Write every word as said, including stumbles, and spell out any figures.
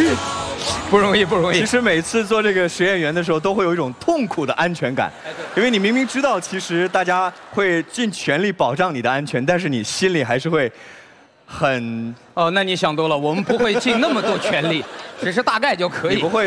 不容易，不容易。 其实每次做这个实验员的时候，都会有一种痛苦的安全感，因为你明明知道，其实大家会尽全力保障你的安全，但是你心里还是会很…… 哦，那你想多了，我们不会尽那么多全力，只是大概就可以。 你不会。